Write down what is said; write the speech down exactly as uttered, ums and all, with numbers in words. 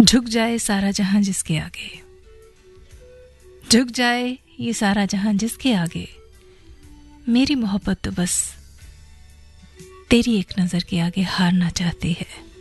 झुक जाए सारा जहां जिसके आगे, झुक जाए ये सारा जहां जिसके आगे, मेरी मोहब्बत तो बस तेरी एक नजर के आगे हारना चाहती है।